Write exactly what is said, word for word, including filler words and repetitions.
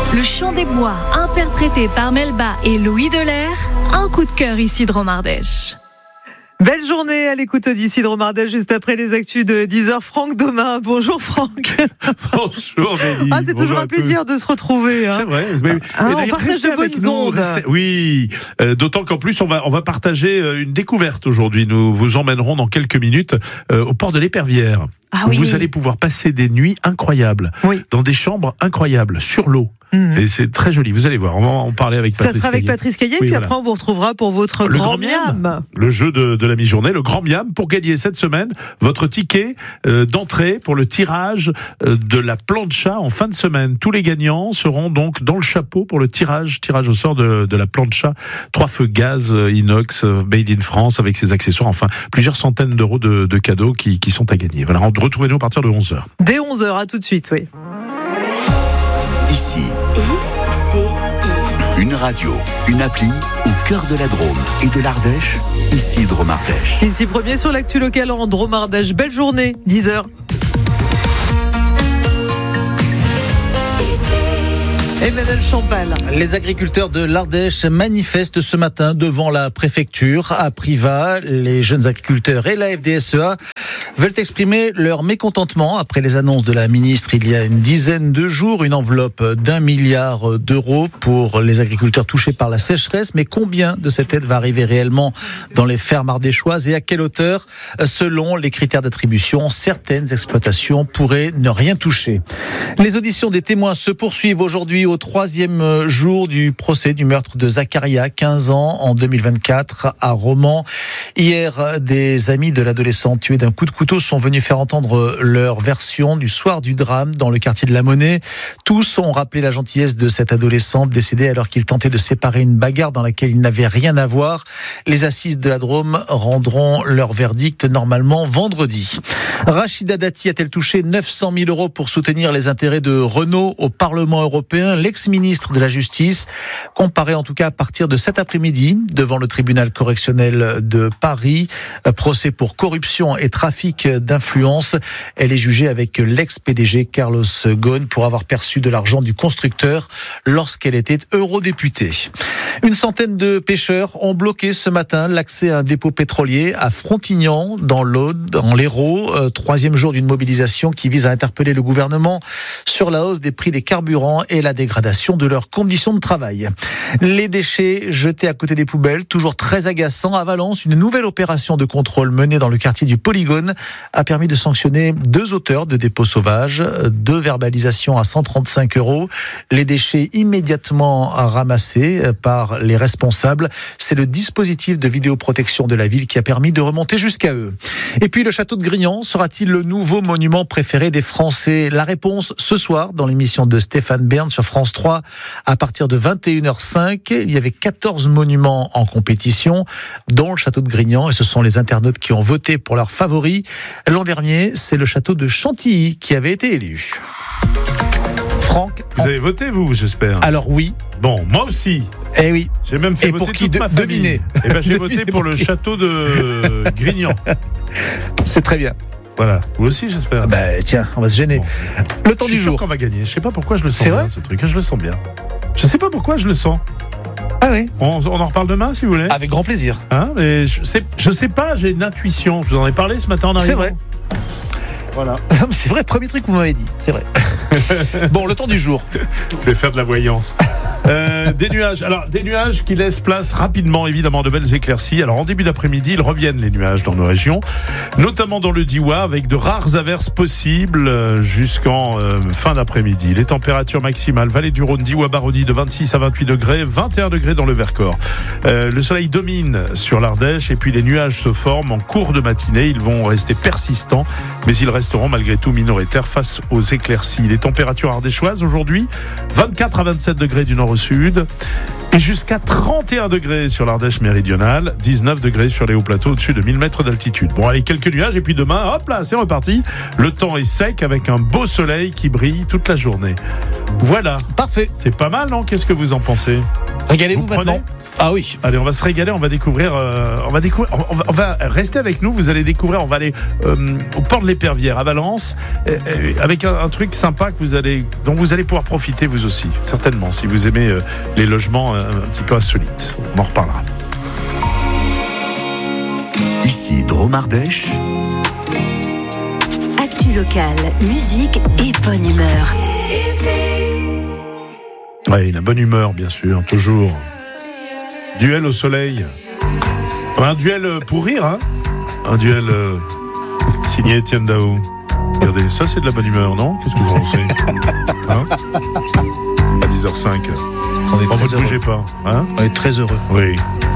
Le chant des bois, interprété par Melba et Louis Dallaire, un coup de cœur ici de Romardèche. Belle journée à l'écoute d'ici de Romardèche, juste après les actus de dix heures. Franck Domain, bonjour Franck. Bonjour Nelly. Ah, c'est toujours bonjour un plaisir de se retrouver. Hein. C'est vrai. Mais, ah, mais on partage de bonnes nous, ondes. Restez, oui, euh, d'autant qu'en plus on va on va partager une découverte aujourd'hui. Nous vous emmènerons dans quelques minutes euh, au port de l'Épervière. Ah, où oui. Vous allez pouvoir passer des nuits incroyables, oui. dans des chambres incroyables, sur l'eau. Mmh. Et c'est très joli, vous allez voir, on va en parler avec Patrice Caillet. Ça sera avec Patrice Caillet, oui, puis voilà. Après on vous retrouvera pour votre le grand, grand miam. miam. Le jeu de, de la mi-journée, le grand miam, pour gagner cette semaine votre ticket euh, d'entrée pour le tirage euh, de la plancha en fin de semaine. Tous les gagnants seront donc dans le chapeau pour le tirage, tirage au sort de, de la plancha. Trois feux gaz, euh, inox, euh, made in France, avec ses accessoires, enfin plusieurs centaines d'euros de, de cadeaux qui, qui sont à gagner. Voilà, retrouvez-nous à partir de onze heures. Dès onze heures, à tout de suite, oui. Ici. I C I. Une radio, une appli au cœur de la Drôme et de l'Ardèche, ici de Romardèche. Ici premier sur l'actu locale en Drôme-Ardèche. Belle journée, dix heures. Emmanuel Champal. Les agriculteurs de l'Ardèche manifestent ce matin devant la préfecture à Privas. Les jeunes agriculteurs et la F D S E A veulent exprimer leur mécontentement après les annonces de la ministre il y a une dizaine de jours. Une enveloppe d'un milliard d'euros pour les agriculteurs touchés par la sécheresse. Mais combien de cette aide va arriver réellement dans les fermes ardéchoises et à quelle hauteur? Selon les critères d'attribution, certaines exploitations pourraient ne rien toucher. Les auditions des témoins se poursuivent aujourd'hui au troisième jour du procès du meurtre de Zacharia, quinze ans, en deux mille vingt-quatre, à Romans. Hier, des amis de l'adolescent tué d'un coup de couteau sont venus faire entendre leur version du soir du drame dans le quartier de la Monnaie. Tous ont rappelé la gentillesse de cet adolescent décédé alors qu'il tentait de séparer une bagarre dans laquelle il n'avait rien à voir. Les assises de la Drôme rendront leur verdict normalement vendredi. Rachida Dati a-t-elle touché neuf cent mille euros pour soutenir les intérêts de Renault au Parlement européen? L'ex-ministre de la Justice comparaît en tout cas à partir de cet après-midi devant le tribunal correctionnel de Paris. Procès pour corruption et trafic d'influence. Elle est jugée avec l'ex-P D G Carlos Ghosn pour avoir perçu de l'argent du constructeur lorsqu'elle était eurodéputée. Une centaine de pêcheurs ont bloqué ce matin l'accès à un dépôt pétrolier à Frontignan, dans l'Aude, dans l'Hérault. Euh, troisième jour d'une mobilisation qui vise à interpeller le gouvernement sur la hausse des prix des carburants et la dégradation de leurs conditions de travail. Les déchets jetés à côté des poubelles, toujours très agaçants. À Valence, une nouvelle opération de contrôle menée dans le quartier du Polygone a permis de sanctionner deux auteurs de dépôts sauvages, deux verbalisations à cent trente-cinq euros. Les déchets immédiatement ramassés par les responsables. C'est le dispositif de vidéoprotection de la ville qui a permis de remonter jusqu'à eux. Et puis le château de Grignan sera-t-il le nouveau monument préféré des Français? La réponse ce soir dans l'émission de Stéphane Bern sur France trois à partir de vingt et une heures cinq. Il y avait quatorze monuments en compétition, dont le château de Grignan, et ce sont les internautes qui ont voté pour leur favori. L'an dernier, c'est le château de Chantilly qui avait été élu. Franck, vous avez voté, vous, j'espère? Alors oui. Bon, moi aussi. Eh oui. J'ai même fait et voter pour qui toute de, ma famille. Devinez. Eh ben, j'ai Devinez voté pour le qui. château de Grignan. C'est très bien. Voilà, vous aussi, j'espère. Ah bah tiens, on va se gêner. Bon. Le temps je du suis sûr jour. qu'on va gagner. Je sais pas pourquoi je le sens C'est bien, vrai ce truc. Je le sens bien. Je sais pas pourquoi je le sens. Ah oui. On, on en reparle demain, si vous voulez. Avec grand plaisir. Hein, mais je sais, je sais pas, j'ai une intuition. Je vous en ai parlé ce matin en arrivant. C'est vrai. Voilà. C'est vrai, premier truc que vous m'avez dit. C'est vrai. Bon, le temps du jour. Je vais faire de la voyance. Euh, des nuages. Alors, des nuages qui laissent place rapidement, évidemment, de belles éclaircies. Alors, en début d'après-midi, ils reviennent, les nuages, dans nos régions, notamment dans le Diois, avec de rares averses possibles jusqu'en euh, fin d'après-midi. Les températures maximales, vallée du Rhône, Diois, Baronnie, de vingt-six à vingt-huit degrés, vingt et un degrés dans le Vercors. Euh, le soleil domine sur l'Ardèche et puis les nuages se forment en cours de matinée. Ils vont rester persistants, mais ils resteront malgré tout minoritaires face aux éclaircies. Les températures ardéchoises aujourd'hui, vingt-quatre à vingt-sept degrés du nord au sud et jusqu'à trente et un degrés sur l'Ardèche méridionale, dix-neuf degrés sur les hauts plateaux au-dessus de mille mètres d'altitude. Bon, allez, quelques nuages et puis demain, hop là, c'est reparti. Le temps est sec avec un beau soleil qui brille toute la journée. Voilà. Parfait. C'est pas mal, non? Qu'est-ce que vous en pensez? Régalez-vous Vous maintenant. Ah oui. Allez, on va se régaler, on va découvrir, euh, on va découvrir, on va, on va rester avec nous. Vous allez découvrir, on va aller euh, au port de l'Épervière à Valence, euh, euh, avec un, un truc sympa que vous allez, dont vous allez pouvoir profiter vous aussi, certainement, si vous aimez euh, les logements euh, un petit peu insolites. On en reparlera. Ici Drôme Ardèche. Actu locale, musique et bonne humeur. Oui, la bonne humeur, bien sûr, toujours. Duel au soleil. Un duel pour rire, hein. Un duel euh, signé Étienne Dao. Regardez, ça c'est de la bonne humeur, non? Qu'est-ce que vous pensez? Hein? À dix heures cinq. On est On très ne bougez heureux. pas, hein? On est très heureux. Oui.